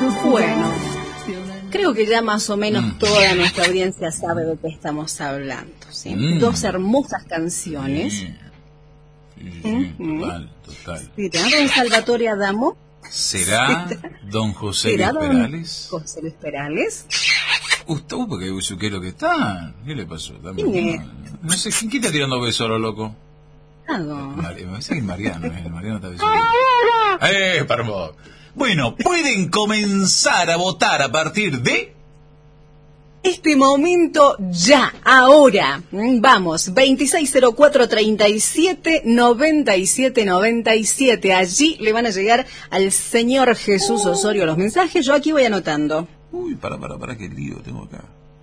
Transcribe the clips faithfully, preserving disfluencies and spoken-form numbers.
Bueno, creo que ya más o menos mm. toda nuestra audiencia sabe de qué estamos hablando, ¿sí? Mm. Dos hermosas canciones. Sí, sí, sí, ¿Mm? total, total. ¿Será don Salvatore Adamo? ¿Será don José ¿Será Luis don Perales? José Luis Perales? Usted, uh, porque ¿qué es lo que está? ¿Qué le pasó? Dame, ¿Quién es? no, no sé, ¿quién, quién está tirando besos a lo loco? Ah, no. Mar, me parece que es Mariano, ¿eh? Mariano está besando. ¡Eh, perdón! Bueno, pueden comenzar a votar a partir de... Este momento ya, ahora. Vamos, veintiséis cero cuatro treinta y siete noventa y siete noventa y siete. Allí le van a llegar al señor Jesús Osorio los mensajes. Yo aquí voy anotando. Uy, para, para, para, qué lío tengo acá.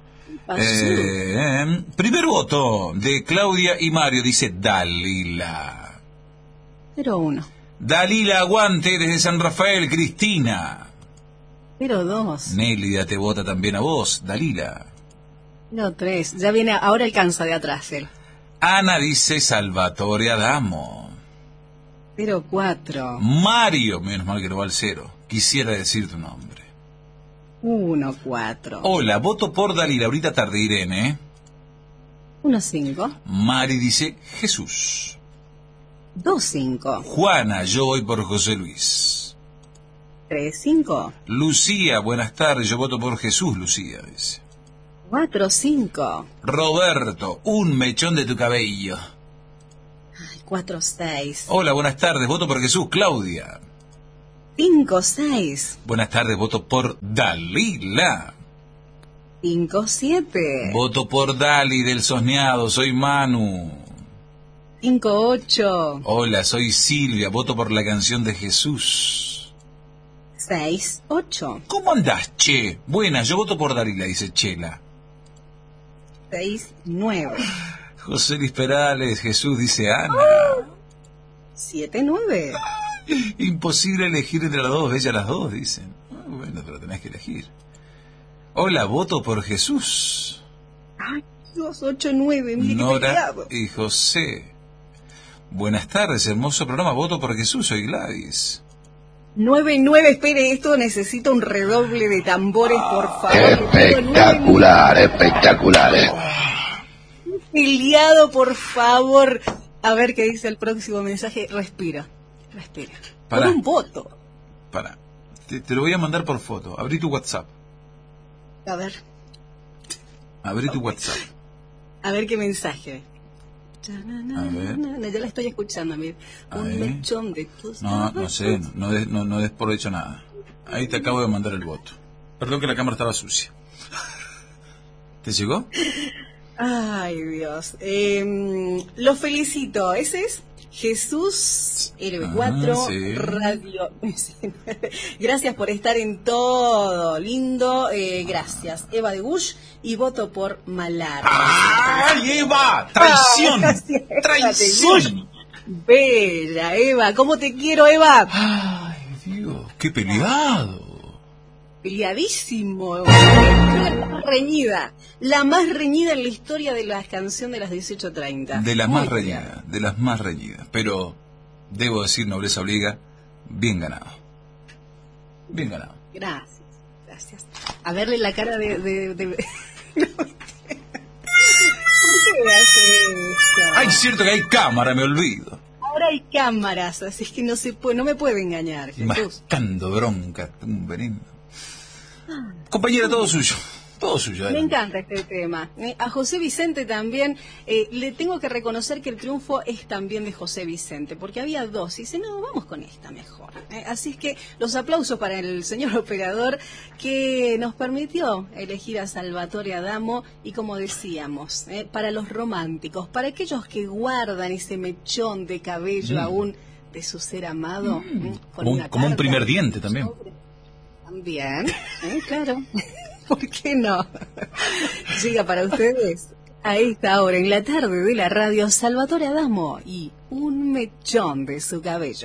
Eh, eh, primer voto de Claudia y Mario, dice Dalila. Pero uno. Dalila, aguante desde San Rafael, Cristina. Pero dos. Nélida te vota también a vos, Dalila. No, tres. Ya viene, ahora alcanza de atrás él. Ana dice Salvatore Adamo. Pero cuatro. Mario, menos mal que no va al cero. Quisiera decir tu nombre. Uno, cuatro. Hola, voto por Dalila. Ahorita tarde, Irene, ¿eh? Uno, cinco. Mari dice Jesús. Dos, cinco. Juana, yo voy por José Luis. Tres, cinco. Lucía, buenas tardes, yo voto por Jesús, Lucía, dice. Cuatro, cinco. Roberto, un mechón de tu cabello. Ay, cuatro, seis. Hola, buenas tardes, voto por Jesús, Claudia. Cinco, seis. Buenas tardes, voto por Dalila. Cinco, siete. Voto por Dali del Sosneado, soy Manu. Cinco, ocho. Hola, soy Silvia, voto por la canción de Jesús. Seis, ocho. ¿Cómo andás, che? Buena, yo voto por Dalila, dice Chela. Seis, nueve. José Luis Perales, Jesús, dice Ana. Oh. Siete, nueve. Imposible elegir entre las dos, ella las dos, dicen. Ah, bueno, pero tenés que elegir. Hola, voto por Jesús. Ay, dos, ocho, nueve, mire Nora y José. Buenas tardes, hermoso programa, voto por Jesús, soy Gladys. Nueve, nueve, espere, esto necesita un redoble de tambores, por favor. Espectacular, espectacular. Eh. Peleado, por favor. A ver qué dice el próximo mensaje. Respira, respira. Para un voto. Para, te, te lo voy a mandar por foto. Abrí tu WhatsApp. A ver. Abrí tu WhatsApp. A ver qué mensaje. A ver. Ya la estoy escuchando, mira. Un mechón de tus... No, no sé, no des, no, no des por hecho nada. Ahí te acabo de mandar el voto. Perdón que la cámara estaba sucia. ¿Te llegó? Ay, Dios. Eh, lo felicito. Ese es Jesús L B cuatro ah, sí. Radio. Gracias por estar en todo. Lindo. Eh, gracias. Eva de Bush. Y voto por Malar. ¡Ay, Eva! ¡Traición! Ah, ¡traición! Bella, Eva. ¿Cómo te quiero, Eva? ¡Ay, Dios! ¡Qué peleado! Peleadísimo. La más reñida. La más reñida en la historia de la canción de las dieciocho treinta. De las más reñidas. De las más reñidas. Pero, debo decir, nobleza obliga, bien ganado. Bien ganado. Gracias. Gracias. A verle la cara de... de, de... ¿Por qué me hace eso? Ay, cierto que hay cámara, me olvido. Ahora hay cámaras, así es que no se puede, no me puede engañar, Jesús. Mascando bronca, un veneno. Ah. Compañera, todo suyo. Todo suyo. Me encanta este tema. A José Vicente también, eh, le tengo que reconocer que el triunfo es también de José Vicente, porque había dos, y dice, no, vamos con esta mejor. Eh, así es que los aplausos para el señor operador que nos permitió elegir a Salvatore Adamo, y como decíamos, eh, para los románticos, para aquellos que guardan ese mechón de cabello mm. aún de su ser amado. Mm. Eh, con como, una como un primer diente también. Sobre... También, eh, claro. ¿Por qué no? Llega para ustedes a esta hora en la tarde de la radio Salvatore Adamo y un mechón de su cabello.